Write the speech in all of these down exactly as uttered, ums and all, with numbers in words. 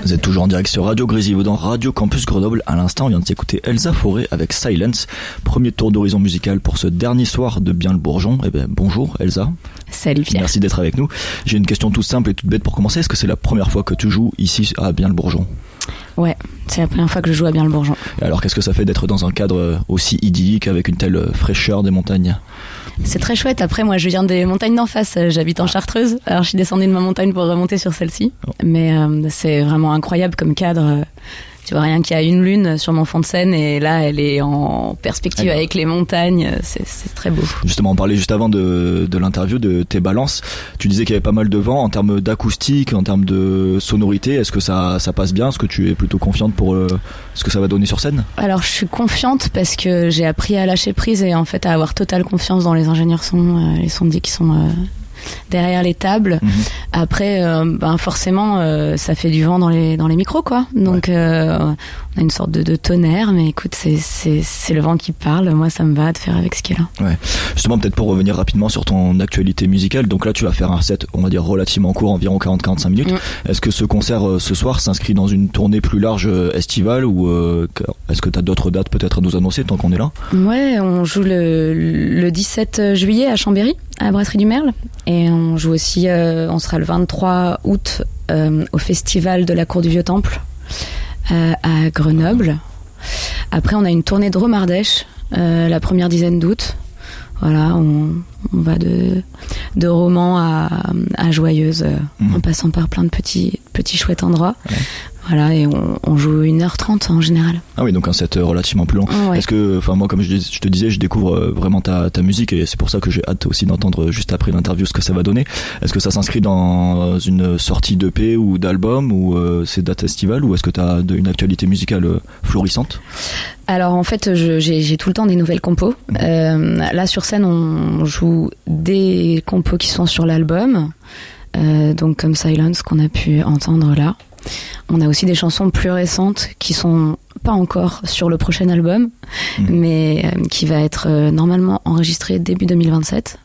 Vous êtes toujours en direct sur Radio Grésilly dans Radio Campus Grenoble. À l'instant, on vient de s'écouter Elsa Fauré avec Silence. Premier tour d'horizon musical pour ce dernier soir de Bien le Bourgeon. Eh ben, bonjour Elsa. Salut Pierre. Merci d'être avec nous. J'ai une question toute simple et toute bête pour commencer. Est-ce que c'est la première fois que tu joues ici à Bien le Bourgeon ? Ouais, c'est la première fois que je joue à Bien le Bourgeon. Et alors, qu'est-ce que ça fait d'être dans un cadre aussi idyllique avec une telle fraîcheur des montagnes ? C'est très chouette. Après, moi, je viens des montagnes d'en face. J'habite en Chartreuse. Alors, je suis descendue de ma montagne pour remonter sur celle-ci. Oh. Mais euh, c'est vraiment incroyable comme cadre. Tu vois, rien qu'il y a une lune sur mon fond de scène et là, elle est en perspective Alors. avec les montagnes. C'est, c'est très beau. Justement, on parlait juste avant de, de l'interview de tes balances. Tu disais qu'il y avait pas mal de vent en termes d'acoustique, en termes de sonorité. Est-ce que ça, ça passe bien ? Est-ce que tu es plutôt confiante pour euh, ce que ça va donner sur scène ? Alors, je suis confiante parce que j'ai appris à lâcher prise et en fait à avoir totale confiance dans les ingénieurs son, euh, les sondiers qui sont... Euh derrière les tables. Mmh. Après, euh, ben forcément, euh, ça fait du vent dans les dans les micros, quoi. Donc, ouais. euh, on a une sorte de, de tonnerre, mais écoute, c'est c'est c'est le vent qui parle. Moi, ça me va de faire avec ce qu'il y a là. Ouais. Justement, peut-être pour revenir rapidement sur ton actualité musicale. Donc là, tu vas faire un set, on va dire relativement court, environ quarante à quarante-cinq minutes. Mmh. Est-ce que ce concert euh, ce soir s'inscrit dans une tournée plus large euh, estivale ou euh, est-ce que tu as d'autres dates peut-être à nous annoncer tant qu'on est là ? Ouais, on joue le le dix-sept juillet à Chambéry, à la Brasserie du Merle. Et on joue aussi, euh, on sera le vingt-trois août euh, au festival de la Cour du Vieux Temple euh, à Grenoble. Après, on a une tournée de Romardèche euh, la première dizaine d'août. Voilà, on, on va de, de Romans à, à Joyeuse, euh, mmh. en passant par plein de petits, petits chouettes endroits. Ouais. Voilà, et on, on joue une heure trente en général. Ah oui, donc un set relativement plus long. Ouais. Est-ce que, enfin moi, comme je, je te disais, je découvre vraiment ta, ta musique et c'est pour ça que j'ai hâte aussi d'entendre juste après l'interview ce que ça va donner. Est-ce que ça s'inscrit dans une sortie d'E P ou d'album ou euh, c'est date estivale ou est-ce que tu as une actualité musicale florissante ? Alors en fait, je, j'ai, j'ai tout le temps des nouvelles compos. Mmh. Euh, là sur scène, on joue des compos qui sont sur l'album, euh, donc comme Silence qu'on a pu entendre là. On a aussi des chansons plus récentes qui sont pas encore sur le prochain album, mmh. mais euh, qui va être euh, normalement enregistré début deux mille vingt-sept.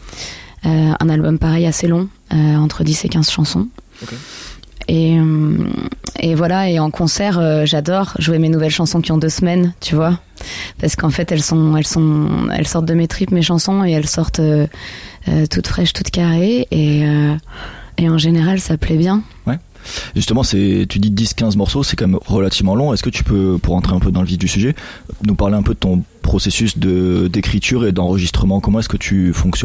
Euh, un album pareil assez long, euh, entre dix et quinze chansons. Okay. Et, euh, et voilà, et en concert, euh, j'adore jouer mes nouvelles chansons qui ont deux semaines, tu vois, parce qu'en fait elles sont, elles sont, elles sortent de mes tripes, mes chansons, et elles sortent euh, euh, toutes fraîches, toutes carrées, et euh, et en général ça plaît bien. Ouais. Justement, c'est, tu dis dix quinze morceaux, c'est quand même relativement long. Est-ce que tu peux, pour entrer un peu dans le vif du sujet, nous parler un peu de ton processus de, d'écriture et d'enregistrement ? Comment est-ce que tu fonctionnes ?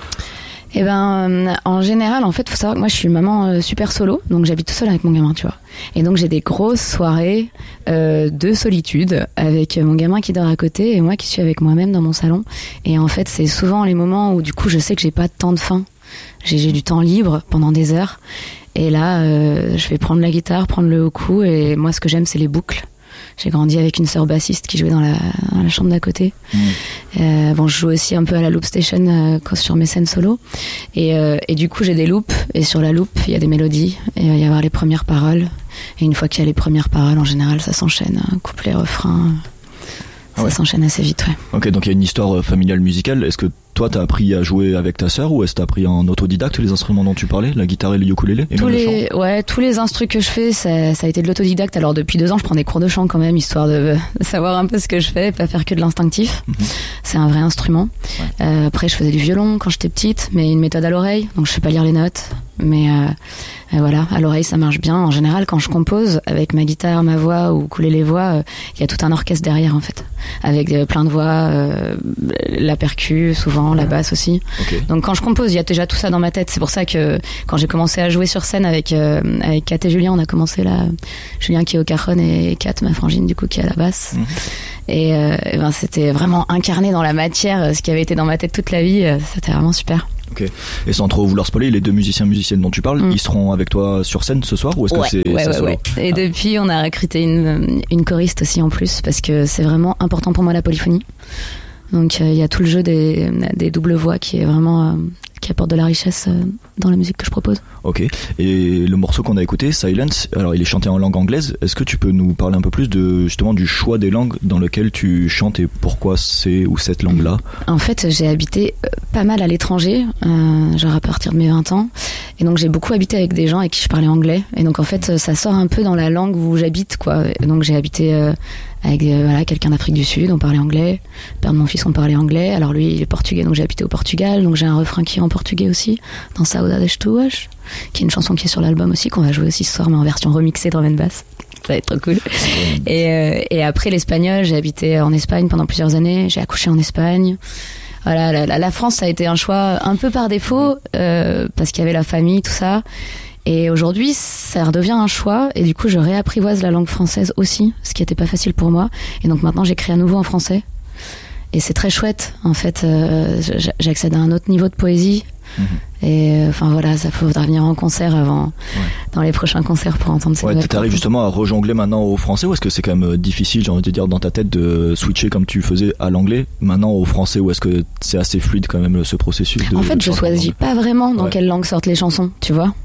Eh ben, en général, en fait, faut savoir que moi, je suis maman euh, super solo, donc j'habite tout seul avec mon gamin, tu vois. Et donc, j'ai des grosses soirées euh, de solitude avec mon gamin qui dort à côté et moi qui suis avec moi-même dans mon salon. Et en fait, c'est souvent les moments où, du coup, je sais que j'ai pas tant de faim. J'ai, j'ai du temps libre pendant des heures. Et là, euh, je vais prendre la guitare, prendre le haut coup, et moi, ce que j'aime, c'est les boucles. J'ai grandi avec une sœur bassiste qui jouait dans la, dans la chambre d'à côté. Mmh. Euh, bon, je joue aussi un peu à la loop station euh, quand sur mes scènes solo. Et, euh, et du coup, j'ai des loops, et sur la loop, il y a des mélodies, et il va y avoir les premières paroles. Et une fois qu'il y a les premières paroles, en général, ça s'enchaîne, hein, couplet, refrain. Ça ah ouais. s'enchaîne assez vite, ouais. Ok, donc il y a une histoire familiale musicale. Est-ce que toi, t'as appris à jouer avec ta sœur ou est-ce que t'as appris en autodidacte les instruments dont tu parlais, la guitare et le ukulélé et tous même les, le chant ? Ouais, tous les instrus que je fais, ça, ça a été de l'autodidacte. Alors depuis deux ans, je prends des cours de chant quand même, histoire de, de savoir un peu ce que je fais, pas faire que de l'instinctif. Mm-hmm. C'est un vrai instrument. Ouais. Euh, après, je faisais du violon quand j'étais petite, mais une méthode à l'oreille, donc je sais pas lire les notes. Mais euh, euh, voilà, à l'oreille, ça marche bien. En général, quand je compose avec ma guitare, ma voix ou couler les voix, il euh, y a tout un orchestre derrière en fait, avec euh, plein de voix, euh, la percu, souvent la basse aussi. Okay. Donc quand je compose, il y a déjà tout ça dans ma tête. C'est pour ça que quand j'ai commencé à jouer sur scène avec euh, avec Kat et Julien, on a commencé là, Julien qui est au cajon et Kat, ma frangine du coup, qui est à la basse. Mmh. Et, euh, et ben c'était vraiment incarné dans la matière, ce qui avait été dans ma tête toute la vie. C'était vraiment super. Ok. Et sans trop vouloir spoiler, les deux musiciens musiciennes dont tu parles, mmh. ils seront avec toi sur scène ce soir ou est-ce ouais, que c'est ouais, ça ouais, solo ouais. Et ah. depuis, on a recruté une une choriste aussi en plus parce que c'est vraiment important pour moi la polyphonie. Donc il euh, y a tout le jeu des des doubles voix qui est vraiment euh, qui apporte de la richesse euh, dans la musique que je propose. Ok. Et le morceau qu'on a écouté, Silence, alors il est chanté en langue anglaise. Est-ce que tu peux nous parler un peu plus de justement du choix des langues dans lesquelles tu chantes et pourquoi c'est ou cette langue-là? En fait, j'ai habité euh, pas mal à l'étranger, euh, genre à partir de mes vingt ans. Et donc j'ai beaucoup habité avec des gens avec qui je parlais anglais. Et donc en fait, ça sort un peu dans la langue où j'habite, quoi. Et donc j'ai habité euh, avec euh, voilà, quelqu'un d'Afrique du Sud, on parlait anglais. Le père de mon fils, on parlait anglais. Alors lui, il est portugais, donc j'ai habité au Portugal. Donc j'ai un refrain qui est en portugais aussi, dans Saudades Tuas, qui est une chanson qui est sur l'album aussi, qu'on va jouer aussi ce soir, mais en version remixée drum and bass. Ça va être trop cool. Et, euh, et après l'espagnol, j'ai habité en Espagne pendant plusieurs années. J'ai accouché en Espagne. Voilà, la, la, la France, ça a été un choix un peu par défaut, euh, parce qu'il y avait la famille, tout ça. Et aujourd'hui, ça redevient un choix. Et du coup, je réapprivoise la langue française aussi, ce qui n'était pas facile pour moi. Et donc maintenant, j'écris à nouveau en français. Et c'est très chouette. En fait, euh, j'accède à un autre niveau de poésie. Mmh. Et enfin voilà, ça faudra venir en concert avant, ouais. dans les prochains concerts pour entendre ces ouais, nouvelles. T'arrives justement à rejongler maintenant au français, ou est-ce que c'est quand même difficile, j'ai envie de dire, dans ta tête de switcher comme tu faisais à l'anglais maintenant au français, ou est-ce que c'est assez fluide quand même ce processus de, En fait, je choisis pas vraiment dans ouais. quelle langue sortent les chansons, tu vois.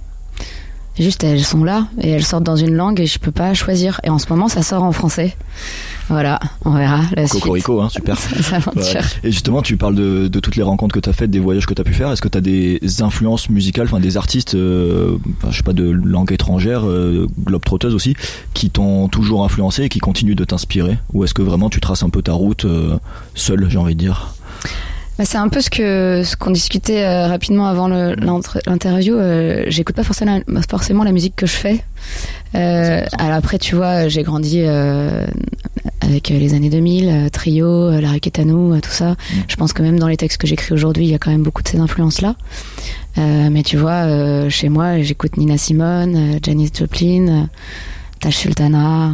Juste, elles sont là et elles sortent dans une langue et je peux pas choisir. Et en ce moment, ça sort en français. Voilà, on verra la suite. Cocorico, hein, super. Ouais. Et justement, tu parles de, de toutes les rencontres que tu as faites, des voyages que tu as pu faire. Est-ce que tu as des influences musicales, enfin des artistes, euh, je sais pas, de langue étrangère, euh, globe-trotteuses aussi, qui t'ont toujours influencé et qui continuent de t'inspirer? Ou est-ce que vraiment tu traces un peu ta route euh, seule, j'ai envie de dire? Bah, c'est un peu ce que ce qu'on discutait euh, rapidement avant le, l'interview. Euh, j'écoute pas forcément la, forcément la musique que je fais. Euh, alors après, tu vois, j'ai grandi euh, avec les années deux mille, euh, Trio, euh, Larry Caetano, euh, tout ça. Mm. Je pense que même dans les textes que j'écris aujourd'hui, il y a quand même beaucoup de ces influences-là. Euh, mais tu vois, euh, chez moi, j'écoute Nina Simone, euh, Janis Joplin, euh, Taj Sultana.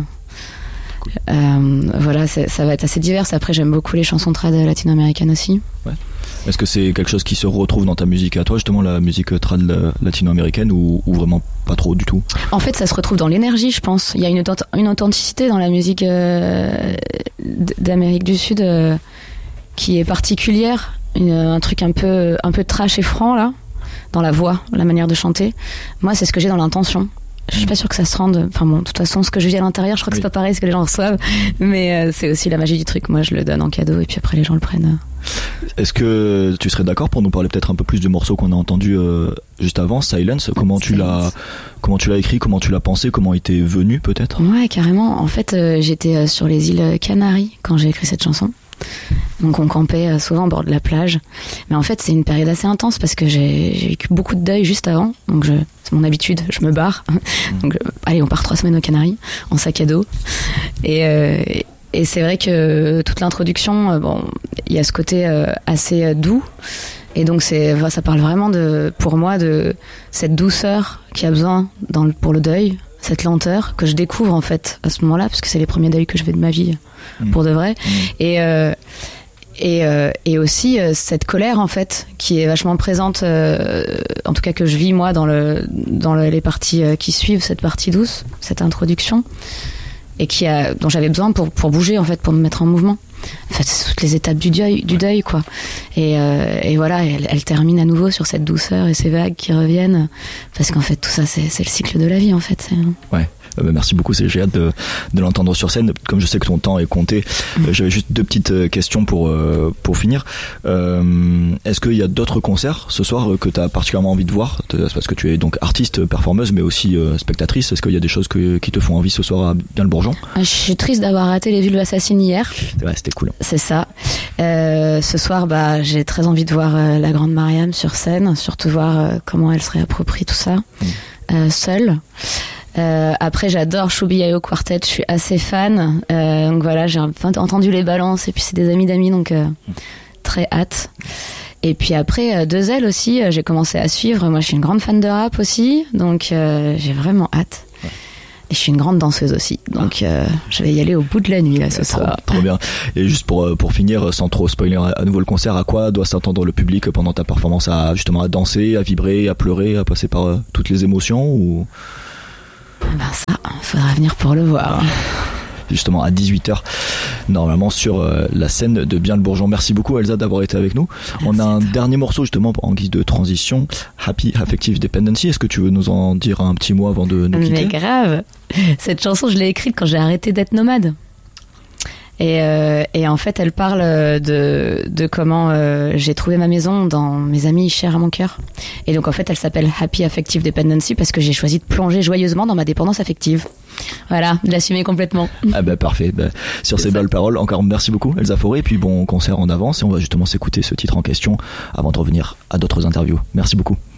Euh, voilà, ça va être assez divers. Après, j'aime beaucoup les chansons trad latino-américaines aussi. Ouais. Est-ce que c'est quelque chose qui se retrouve dans ta musique à toi, justement, la musique trad latino-américaine, ou, ou vraiment pas trop du tout? En fait, ça se retrouve dans l'énergie, je pense. Il y a une, une authenticité dans la musique euh, d'Amérique du Sud euh, qui est particulière. Une, un truc un peu, un peu trash et franc, là, dans la voix, la manière de chanter. Moi, c'est ce que j'ai dans l'intention. Je suis pas sûre que ça se rende. Enfin bon, de toute façon, ce que je vis à l'intérieur, je crois que oui. c'est pas pareil ce que les gens reçoivent. Mais euh, c'est aussi la magie du truc. Moi, je le donne en cadeau et puis après, les gens le prennent. Est-ce que tu serais d'accord pour nous parler peut-être un peu plus du morceau qu'on a entendu euh, juste avant, Silence? Comment tu l'as, comment tu l'as écrit, comment tu l'as pensé, comment il t'est venu peut-être? Ouais, carrément. En fait, euh, j'étais sur les îles Canaries quand j'ai écrit cette chanson. Donc on campait souvent au bord de la plage. Mais en fait, c'est une période assez intense parce que j'ai, j'ai vécu beaucoup de deuil juste avant. Donc je, c'est mon habitude, je me barre. Donc allez, on part trois semaines aux Canaries en sac à dos. Et, euh, et c'est vrai que toute l'introduction, bon, il y a ce côté assez doux. Et donc c'est, ça parle vraiment de, pour moi, de cette douceur qu'il y a besoin dans le, pour le deuil. Cette lenteur que je découvre en fait à ce moment-là, parce que c'est les premiers deuils que je fais de ma vie mmh. pour de vrai. Mmh. Et, euh, et, euh, et aussi euh, cette colère en fait qui est vachement présente, euh, en tout cas que je vis moi dans, le, dans le, les parties euh, qui suivent cette partie douce, cette introduction, et qui a, dont j'avais besoin pour, pour bouger en fait, pour me mettre en mouvement. En fait, c'est toutes les étapes du deuil, du deuil quoi. Et, euh, et voilà, elle, elle termine à nouveau sur cette douceur et ces vagues qui reviennent, parce qu'en fait tout ça c'est, c'est le cycle de la vie en fait. C'est... Ouais. Euh, bah merci beaucoup, c'est, j'ai hâte de, de l'entendre sur scène. Comme je sais que ton temps est compté, mmh. euh, j'avais juste deux petites questions pour, euh, pour finir. Euh, est-ce qu'il y a d'autres concerts ce soir que tu as particulièrement envie de voir? C'est parce que tu es donc artiste, performeuse, mais aussi euh, spectatrice. Est-ce qu'il y a des choses que, qui te font envie ce soir à Bien-le-Bourgeon? Je suis triste d'avoir raté Les Vulves Assassines hier. Ouais, c'était cool. C'est ça. Euh, ce soir, bah, j'ai très envie de voir euh, la Grande Mariam sur scène, surtout voir euh, comment elle se réapproprie tout ça, mmh. euh, seule. Euh, après, j'adore Choubiayo Quartet, je suis assez fan. Euh, donc voilà, j'ai entendu les balances et puis c'est des amis d'amis, donc euh, très hâte. Et puis après, euh, Deux Ailes aussi, euh, j'ai commencé à suivre. Moi, je suis une grande fan de rap aussi, donc euh, j'ai vraiment hâte. Ouais. Et je suis une grande danseuse aussi, donc euh, je vais y aller au bout de la nuit là ce ouais, soir. Trop, trop bien. Et juste pour pour finir, sans trop spoiler à nouveau le concert, à quoi doit s'attendre le public pendant ta performance? À justement à danser, à vibrer, à pleurer, à passer par euh, toutes les émotions ou... Ben ça, faudra venir pour le voir. justement à dix-huit heures normalement sur euh, la scène de Bien le Bourgeon. Merci beaucoup Elsa d'avoir été avec nous. Merci. On a un dernier morceau justement en guise de transition, Happy Affective Dependency. Est-ce que tu veux nous en dire un petit mot avant de nous quitter? Mais grave, cette chanson je l'ai écrite quand j'ai arrêté d'être nomade. Et, euh, et en fait, elle parle de, de comment euh, j'ai trouvé ma maison dans mes amis chers à mon cœur. Et donc, en fait, elle s'appelle Happy Affective Dependency parce que j'ai choisi de plonger joyeusement dans ma dépendance affective. Voilà, de l'assumer complètement. Ah bah parfait. Bah, sur ces belles paroles, encore merci beaucoup Elsa Fauré. Et puis bon concert en avance. Et on va justement s'écouter ce titre en question avant de revenir à d'autres interviews. Merci beaucoup.